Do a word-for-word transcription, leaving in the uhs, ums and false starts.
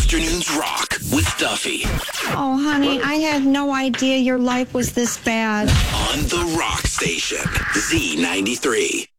Afternoons Rock with Duffy. Oh, honey, I had no idea your life was this bad. On the Rock Station, Z ninety-three.